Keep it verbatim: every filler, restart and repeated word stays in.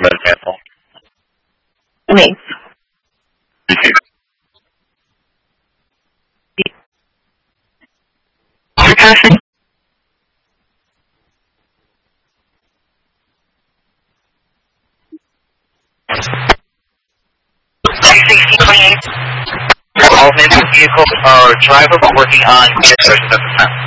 red cancel. Me. Receive. Passing. All men vehicles are driver working on get sources at the time.